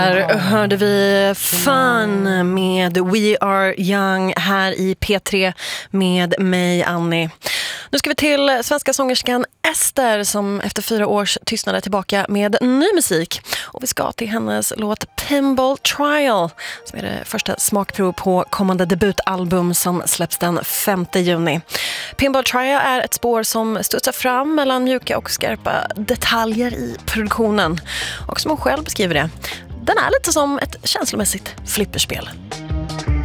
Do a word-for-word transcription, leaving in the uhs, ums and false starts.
Här hörde vi Fun med We Are Young här i P tre med mig, Annie. Nu ska vi till svenska sångerskan Ester som efter fyra års tystnad är tillbaka med ny musik. Och vi ska till hennes låt Pinball Trial som är det första smakprov på kommande debutalbum som släpps den femte juni. Pinball Trial är ett spår som studsar fram mellan mjuka och skarpa detaljer i produktionen. Och som hon själv beskriver det, den är lite som ett känslomässigt flipperspel.